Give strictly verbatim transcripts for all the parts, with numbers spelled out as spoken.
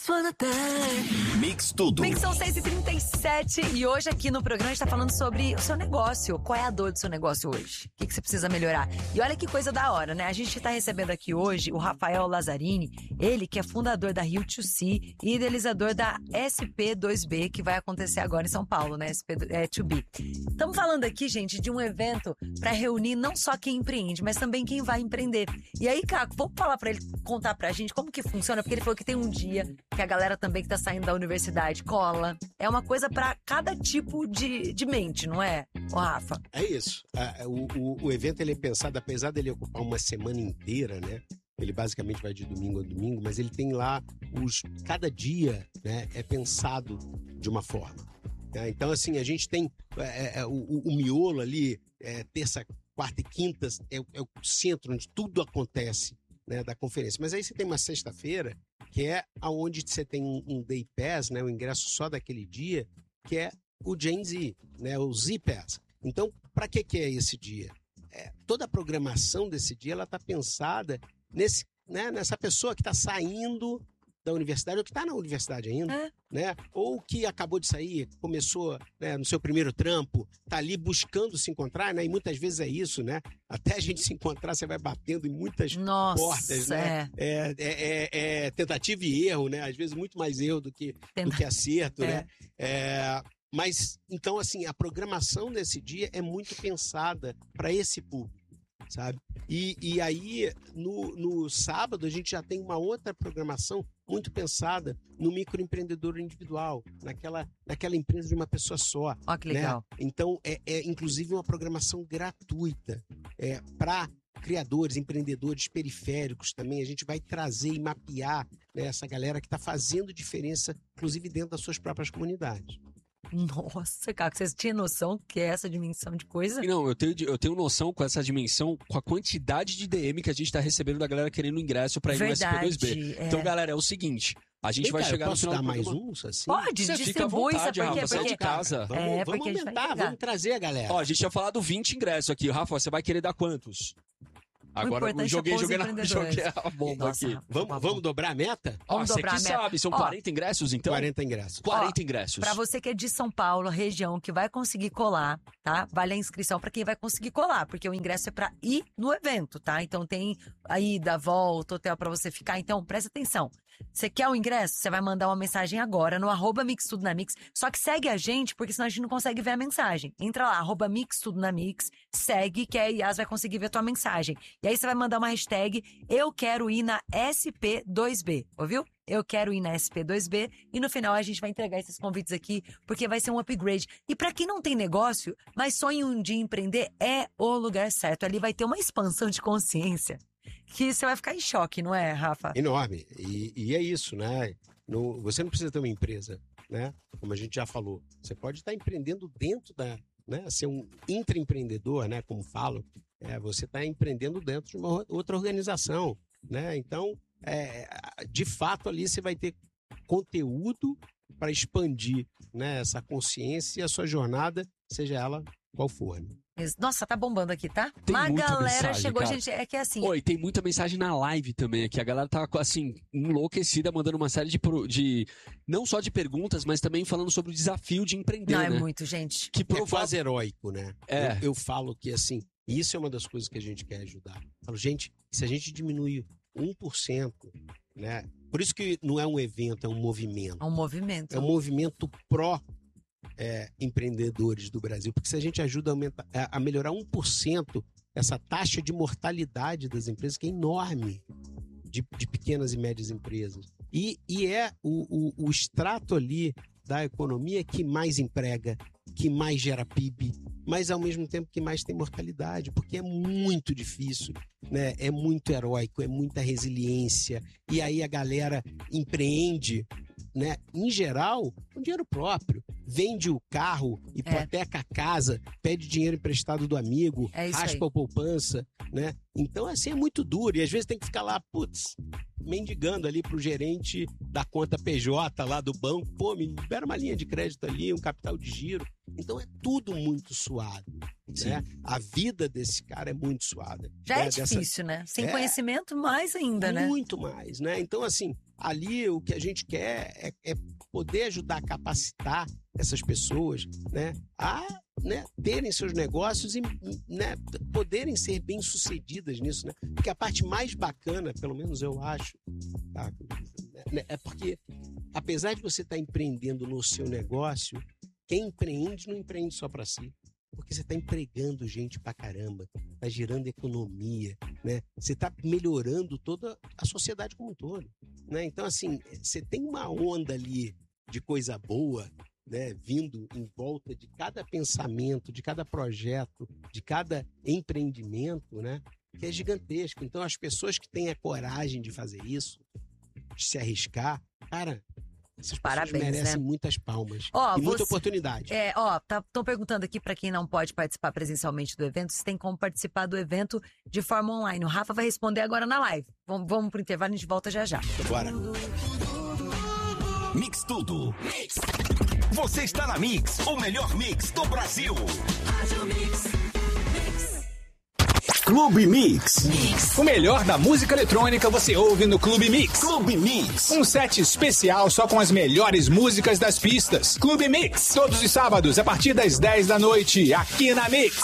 just wanna die. Mix tudo. Mix são seis e trinta e sete e hoje aqui no programa a gente tá falando sobre o seu negócio. Qual é a dor do seu negócio hoje? O que, que você precisa melhorar? E olha que coisa da hora, né? A gente tá recebendo aqui hoje o Rafael Lazzarini, ele que é fundador da Rio dois C e idealizador da S P dois B, que vai acontecer agora em São Paulo, né? S P dois B. Estamos falando aqui, gente, de um evento para reunir não só quem empreende, mas também quem vai empreender. E aí, Caco, vou falar para ele contar pra gente como que funciona, porque ele falou que tem um dia que a galera também que tá saindo da universidade cola. É uma coisa para cada tipo de, de mente, não é, ô Rafa? É isso. O, o, o evento ele é pensado, apesar dele ocupar uma semana inteira, né? Ele basicamente vai de domingo a domingo, mas ele tem lá os... Cada dia, né, é pensado de uma forma. Né? Então, assim, a gente tem é, é, o, o miolo ali, é, terça, quarta e quinta, é, é o centro onde tudo acontece, né, da conferência. Mas aí você tem uma sexta-feira, que é onde você tem um, um Day Pass, né, o ingresso só daquele dia, que é o Gen Z, né, o Z Pass. Então, para que, que é esse dia? É, toda a programação desse dia está pensada nesse, né, nessa pessoa que está saindo da universidade, ou que está na universidade ainda, é. né? Ou que acabou de sair, começou, né, no seu primeiro trampo, está ali buscando se encontrar, né? E muitas vezes é isso, né? Até a gente se encontrar, você vai batendo em muitas Nossa, portas, né? É. É, é, é, é tentativa e erro, né? Às vezes muito mais erro do que, do que acerto, é. né? É, mas, então, assim, a programação desse dia é muito pensada para esse público, sabe? E, e aí, no, no sábado, a gente já tem uma outra programação muito pensada no microempreendedor individual, naquela, naquela empresa de uma pessoa só. Ó, que legal. Né? Então, é, é inclusive uma programação gratuita é, para criadores, empreendedores periféricos também. A gente vai trazer e mapear, né, essa galera que está fazendo diferença, inclusive dentro das suas próprias comunidades. Nossa, cara, vocês tinham noção que é essa dimensão de coisa? Não, eu tenho, eu tenho noção com essa dimensão, com a quantidade de D M que a gente tá recebendo da galera querendo ingresso pra ir no S P dois B. É. Então, galera, é o seguinte, a gente Ei, vai cara, chegar no final dar do mais programa. uns, assim? Pode, você fica à vontade, vontade, Rafa, porque, você porque... é de casa. Vamos, é, vamos aumentar, vamos trazer a galera. Ó, a gente tinha falado vinte ingressos aqui. Rafa, você vai querer dar quantos? Agora eu joguei, joguei, na, joguei a bomba Nossa, aqui. Vamos, vamos dobrar a meta? Vamos Ó, dobrar você a que meta. sabe, são Ó, quarenta ingressos então? quarenta ingressos. quarenta Ó, ingressos. Pra você que é de São Paulo, região, que vai conseguir colar, tá? Vale a inscrição pra quem vai conseguir colar, porque o ingresso é pra ir no evento, tá? Então tem a ida, a volta, hotel pra você ficar. Então, presta atenção. Você quer o ingresso? Você vai mandar uma mensagem agora no arroba Mix Tudo na Mix. Só que segue a gente, porque senão a gente não consegue ver a mensagem. Entra lá, arroba Mix Tudo na Mix, segue, que a Yas vai conseguir ver a tua mensagem. E aí você vai mandar uma hashtag Eu Quero Ir na S P dois B, ouviu? Eu quero ir na S P dois B e no final a gente vai entregar esses convites aqui, porque vai ser um upgrade. E pra quem não tem negócio, mas sonha um dia empreender, é o lugar certo. Ali vai ter uma expansão de consciência que você vai ficar em choque, não é, Rafa? Enorme. E, e é isso, né? No, você não precisa ter uma empresa, né? Como a gente já falou. Você pode estar empreendendo dentro da... Né? Ser um intraempreendedor, né? Como falam. É, você está empreendendo dentro de uma outra organização, né? Então, é, de fato, ali você vai ter conteúdo para expandir, né, essa consciência e a sua jornada, seja ela qual for. Né? Nossa, tá bombando aqui, tá? Tem Uma muita galera mensagem, chegou, cara. gente, é que é assim... Oi, tem muita mensagem na live também aqui. A galera tá, assim, enlouquecida, mandando uma série de, de... Não só de perguntas, mas também falando sobre o desafio de empreender, Não, né? é muito, gente. Que prova... É quase heróico, né? É. Eu, eu falo que, assim, isso é uma das coisas que a gente quer ajudar. Eu falo, gente, se a gente diminuir um por cento, né? Por isso que não é um evento, é um movimento. É um movimento. É um movimento pró é, empreendedores do Brasil. Porque se a gente ajuda a, aumentar, a melhorar um por cento essa taxa de mortalidade das empresas, que é enorme, de, de pequenas e médias empresas. E, e é o, o, o extrato ali da economia que mais emprega, que mais gera P I B, mas ao mesmo tempo que mais tem mortalidade, porque é muito difícil, né? É muito heróico, é muita resiliência, e aí a galera empreende, né? Em geral, com dinheiro próprio, vende o carro, hipoteca é. a casa, pede dinheiro emprestado do amigo, é raspa a poupança, né? Então, assim, é muito duro, e às vezes tem que ficar lá, putz, mendigando ali pro gerente da conta P J lá do banco, pô, me libera uma linha de crédito ali, um capital de giro. Então é tudo muito suado, né? A vida desse cara é muito suada. Já né? é difícil, Dessa... né? Sem é... conhecimento, mais ainda, muito né? Muito mais, né? Então, assim, ali o que a gente quer é, é poder ajudar a capacitar essas pessoas, né, a né, terem seus negócios e, né, poderem ser bem-sucedidas nisso, né? Porque a parte mais bacana, pelo menos eu acho, tá, né, é porque, apesar de você estar empreendendo no seu negócio, quem empreende não empreende só para si. Porque você está empregando gente pra caramba, está gerando economia, né? Você está melhorando toda a sociedade como um todo, né? Então, assim, você tem uma onda ali de coisa boa, né, vindo em volta de cada pensamento, de cada projeto, de cada empreendimento, né, que é gigantesco. Então, as pessoas que têm a coragem de fazer isso, de se arriscar, cara... Essas Parabéns, pessoas merecem, né? muitas palmas Ó, e muita você- oportunidade. É, ó, estão perguntando aqui pra quem não pode participar presencialmente do evento, se tem como participar do evento de forma online. O Rafa vai responder agora na live. Vamos, vamos pro intervalo, a gente volta já já. Bora. Mix Tudo. Você está na Mix, o melhor mix do Brasil. Clube Mix. O melhor da música eletrônica você ouve no Clube Mix. Clube Mix. Um set especial só com as melhores músicas das pistas. Clube Mix, todos os sábados a partir das dez da noite, aqui na Mix.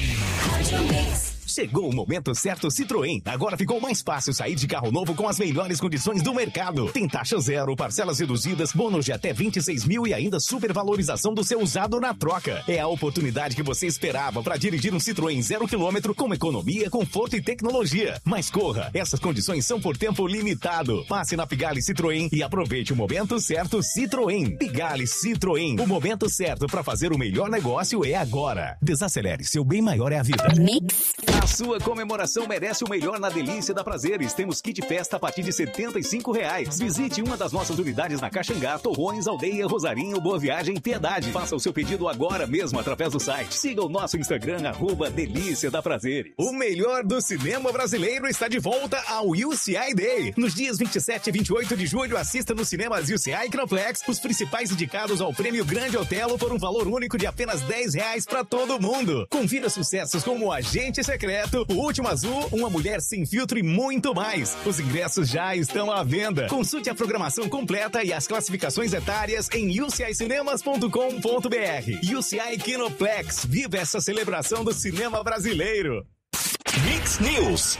Chegou o momento certo Citroën. Agora ficou mais fácil sair de carro novo com as melhores condições do mercado. Tem taxa zero, parcelas reduzidas, bônus de até vinte e seis mil e ainda supervalorização do seu usado na troca. É a oportunidade que você esperava para dirigir um Citroën zero quilômetro com economia, conforto e tecnologia. Mas corra, essas condições são por tempo limitado. Passe na Pigalle Citroën e aproveite o momento certo Citroën. Pigalle Citroën. O momento certo para fazer o melhor negócio é agora. Desacelere, seu bem maior é a vida. A sua comemoração merece o melhor na Delícia da Prazeres. Temos kit festa a partir de setenta e cinco reais. Visite uma das nossas unidades na Caxangá, Torrões, Aldeia, Rosarinho, Boa Viagem e Piedade. Faça o seu pedido agora mesmo através do site. Siga o nosso Instagram, arroba Delícia da Prazeres. O melhor do cinema brasileiro está de volta ao U C I Day. Nos dias vinte e sete e vinte e oito de julho, assista nos cinemas U C I Kinoplex os principais indicados ao Prêmio Grande Otelo por um valor único de apenas dez reais para todo mundo. Confira sucessos como O Agente Secreto, O Último Azul, Uma Mulher Sem Filtro e muito mais. Os ingressos já estão à venda. Consulte a programação completa e as classificações etárias em u c i cinemas ponto com ponto b r. U C I Kinoplex. Viva essa celebração do cinema brasileiro. Mix News.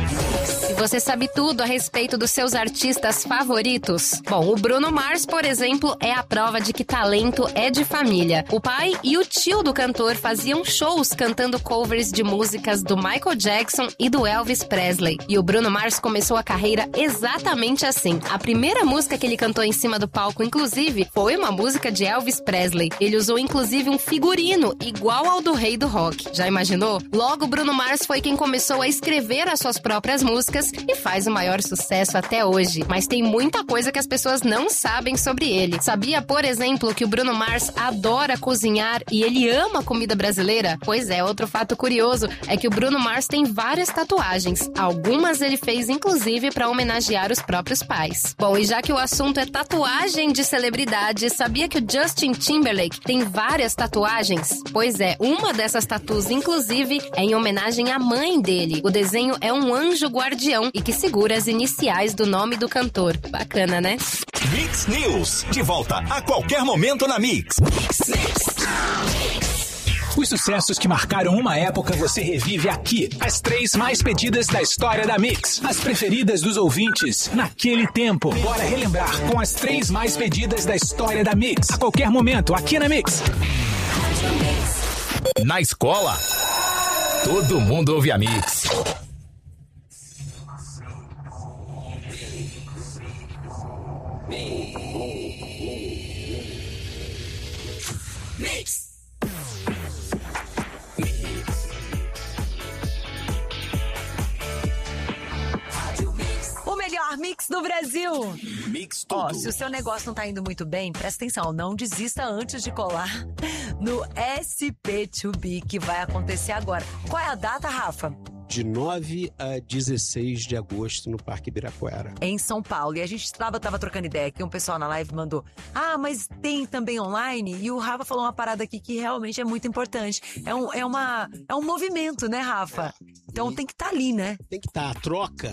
E você sabe tudo a respeito dos seus artistas favoritos? Bom, o Bruno Mars, por exemplo, é a prova de que talento é de família. O pai e o tio do cantor faziam shows cantando covers de músicas do Michael Jackson e do Elvis Presley. E o Bruno Mars começou a carreira exatamente assim. A primeira música que ele cantou em cima do palco, inclusive, foi uma música de Elvis Presley. Ele usou, inclusive, um figurino igual ao do rei do rock. Já imaginou? Logo, Bruno Mars foi quem começou a escrever as suas próprias músicas e faz o maior sucesso até hoje. Mas tem muita coisa que as pessoas não sabem sobre ele. Sabia, por exemplo, que o Bruno Mars adora cozinhar e ele ama comida brasileira? Pois é, outro fato curioso é que o Bruno Mars tem várias tatuagens. Algumas ele fez, inclusive, para homenagear os próprios pais. Bom, e já que o assunto é tatuagem de celebridade, sabia que o Justin Timberlake tem várias tatuagens? Pois é, uma dessas tatus, inclusive, é em homenagem à mãe dele. O desenho é um anjo guardião e que segura as iniciais do nome do cantor. Bacana, né? Mix News. De volta a qualquer momento na Mix. Os sucessos que marcaram uma época você revive aqui. As três mais pedidas da história da Mix. As preferidas dos ouvintes naquele tempo. Bora relembrar com as três mais pedidas da história da Mix. A qualquer momento, aqui na Mix. Na escola, todo mundo ouve a Mix. Mix. O melhor mix do Brasil. Mix tudo. Ó, se o seu negócio não tá indo muito bem, presta atenção, não desista antes de colar no S P dois B, que vai acontecer agora. Qual é a data, Rafa? De nove a dezesseis de agosto no Parque Ibirapuera. Em São Paulo. E a gente tava, tava trocando ideia aqui, um pessoal na live mandou: ah, mas tem também online? E o Rafa falou uma parada aqui que realmente é muito importante. É um, é uma, é um movimento, né, Rafa? Então E tem que estar ali, né? tem que estar. A troca,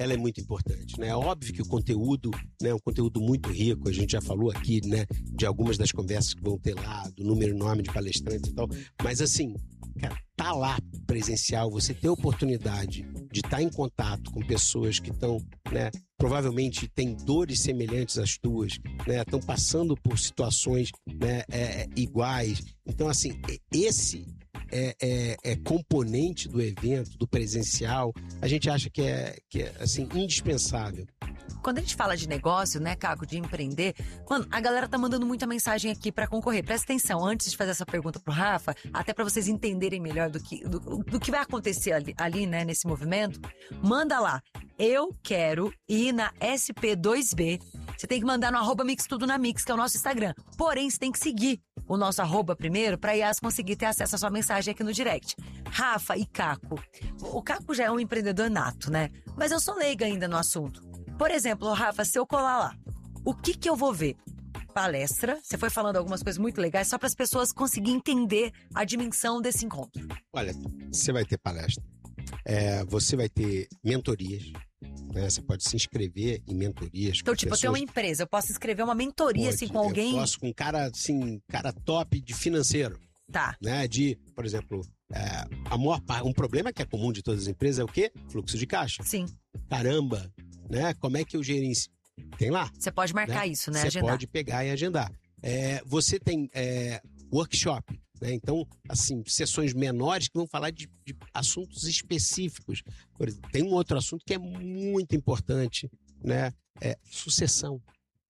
ela é muito importante, né? É óbvio que o conteúdo, né, é um conteúdo muito rico, a gente já falou aqui, né, de algumas das conversas que vão ter lá, do número enorme de palestrantes e tal, mas assim, cara, tá lá presencial, você ter a oportunidade de estar em contato com pessoas que estão, né, provavelmente têm dores semelhantes às tuas, né, estão passando por situações, né, é, iguais. Então, assim, esse é, é, é componente do evento, do presencial, a gente acha que é, que é assim, indispensável. Quando a gente fala de negócio, né, Caco, de empreender, mano, a galera tá mandando muita mensagem aqui pra concorrer. Presta atenção, antes de fazer essa pergunta pro Rafa, até pra vocês entenderem melhor do que, do, do que vai acontecer ali, ali, né, nesse movimento, manda lá. Eu quero ir na S P dois B. Você tem que mandar no arroba Mix Tudo na Mix, que é o nosso Instagram. Porém, você tem que seguir o nosso arroba primeiro pra Yas conseguir ter acesso à sua mensagem aqui no direct. Rafa e Caco. O Caco já é um empreendedor nato, né? Mas eu sou leiga ainda no assunto. Por exemplo, Rafa, se eu colar lá, o que que eu vou ver? Palestra, você foi falando algumas coisas muito legais, só para as pessoas conseguirem entender a dimensão desse encontro. Olha, você vai ter palestra, é, você vai ter mentorias, né? Você pode se inscrever em mentorias. Então, tipo, pessoas... eu tenho uma empresa, eu posso inscrever uma mentoria pode, assim com alguém? Eu posso com um cara, assim, cara top de financeiro. Tá. Né? De, por exemplo, é, a maior, um problema que é comum de todas as empresas é o quê? Fluxo de caixa. Sim. Caramba, né? Como é que eu gerencio? Tem lá. Você pode marcar, né? Isso, né? Você agendar. pode pegar e agendar. É, você tem é, workshop, né? Então, assim, sessões menores que vão falar de, de assuntos específicos. Por exemplo, tem um outro assunto que é muito importante, né? É sucessão.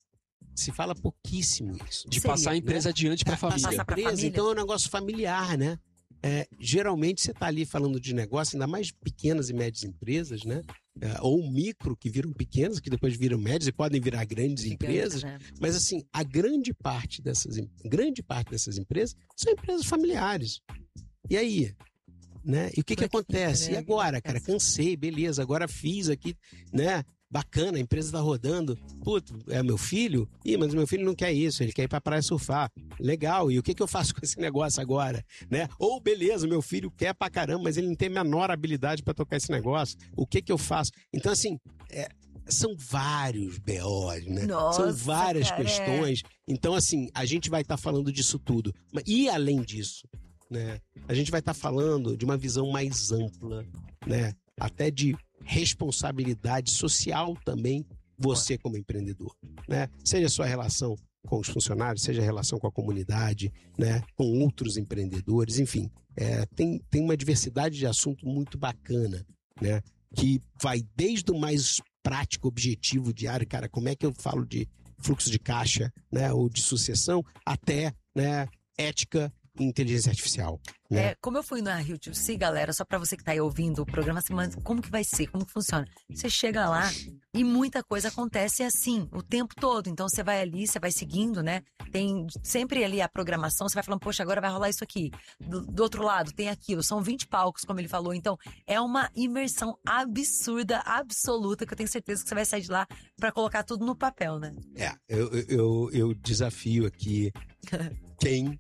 Se fala pouquíssimo isso. De Seria, passar a empresa né? adiante para a família. Passar pra empresa, família. Então é um negócio familiar, né? É, geralmente você está ali falando de negócio, ainda mais pequenas e médias empresas, né? É, ou micro, que viram pequenas, que depois viram médias e podem virar grandes Gigante, empresas. Né? Mas assim, a grande parte dessas, grande parte dessas empresas são empresas familiares. E aí? Né? E o que, que acontece? E agora, cara? Cansei, beleza, agora fiz aqui, né? Bacana, a empresa tá rodando. Puto, é meu filho? Ih, mas meu filho não quer isso, ele quer ir pra praia surfar. Legal, e o que que eu faço com esse negócio agora? Né? Ou, beleza, meu filho quer pra caramba, mas ele não tem a menor habilidade pra tocar esse negócio. O que que eu faço? Então, assim, é, são vários B Os, né? Nossa, são várias cara, questões. É. Então, assim, a gente vai estar tá falando disso tudo. E, além disso, né? A gente vai estar tá falando de uma visão mais ampla, né? Até de responsabilidade social também, você como empreendedor, né? Seja a sua relação com os funcionários, seja a relação com a comunidade, né? Com outros empreendedores, enfim, é, tem, tem uma diversidade de assunto muito bacana, né? Que vai desde o mais prático, objetivo, diário, cara, como é que eu falo de fluxo de caixa, né? Ou de sucessão, até, né? Ética e inteligência artificial. Né? É, como eu fui na Rio dois C, galera, só pra você que tá aí ouvindo o programa, você manda, como que vai ser, como que funciona? Você chega lá e muita coisa acontece assim, o tempo todo. Então você vai ali, você vai seguindo, né? Tem sempre ali a programação, você vai falando, poxa, agora vai rolar isso aqui. Do, do outro lado tem aquilo, são vinte palcos, como ele falou. Então é uma imersão absurda, absoluta, que eu tenho certeza que você vai sair de lá pra colocar tudo no papel, né? É, eu, eu, eu desafio aqui quem...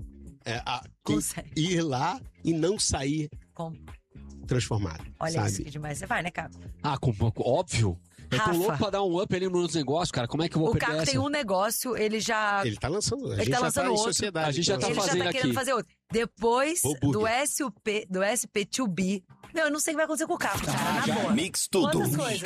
É, a, ir lá e não sair Como? transformado. Olha sabe? isso que demais. Você vai, né, Caco? Ah, com, óbvio. Eu Rafa. tô louco pra dar um up ali nos negócios, cara. Como é que eu vou O perder Caco essa? tem um negócio, ele já... Ele tá lançando. A Ele gente tá já lançando tá em outro. sociedade. A gente já então, tá ele fazendo já tá querendo aqui. fazer outro. Depois Robusto. do S P, do S P dois B... Meu, eu não sei o que vai acontecer com o Caco, cara, na boa. Mix tudo. Quantas coisas?